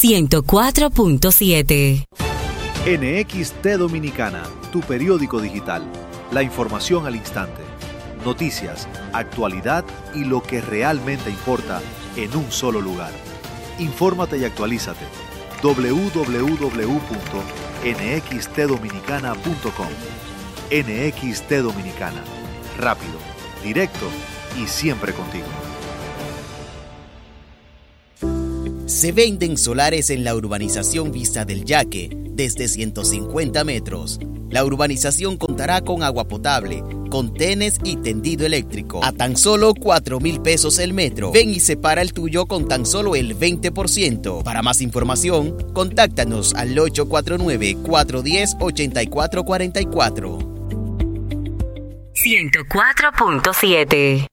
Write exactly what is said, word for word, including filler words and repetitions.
ciento cuatro punto siete. N X T Dominicana, tu periódico digital. La información al instante. Noticias, actualidad y lo que realmente importa en un solo lugar. Infórmate y actualízate. doble u doble u doble u punto ene equis te dominicana punto com. N X T Dominicana. Rápido, directo y siempre contigo. Se venden solares en la urbanización Vista del Yaque desde ciento cincuenta metros. La urbanización contará con agua potable, contenes y tendido eléctrico a tan solo cuatro mil pesos el metro. Ven y separa el tuyo con tan solo el veinte por ciento. Para más información, contáctanos al ocho cuatro nueve, cuatro uno cero, ocho cuatro cuatro cuatro. ciento cuatro punto siete.